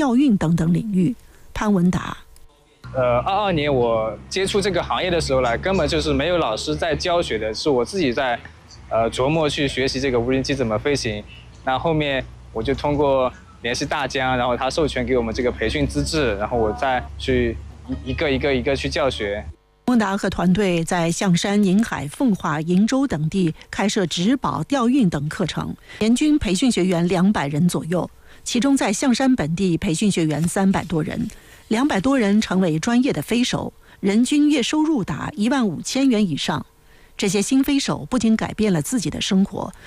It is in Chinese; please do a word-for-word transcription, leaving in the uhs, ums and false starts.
调运等等领域。潘文达。 呃，二二年我接触这个行业的时候呢，根本就是没有老师在教学的，是我自己在呃琢磨去学习这个无人机怎么飞行。那后面我就通过联系大疆，然后他授权给我们这个培训资质，然后我再去一个一个一个去教学。 孟达和团队在象山、宁海、奉化、鄞州等地开设植保、调运等课程，年均培训学员两百人左右。其中在象山本地培训学员三百多人，两百多人成为专业的飞手，人均月收入达一万五千元以上。这些新飞手不仅改变了自己的生活，